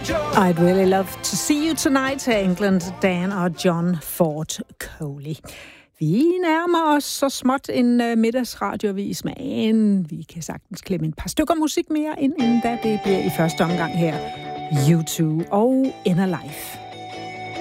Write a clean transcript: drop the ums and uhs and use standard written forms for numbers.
I'd really love to see you tonight til England, Dan og John Ford Coley. Vi nærmer os så småt en middagsradioavis, men vi kan sagtens klemme et par stykker musik mere ind, inden da det bliver i første omgang her. U2 og Inner Life.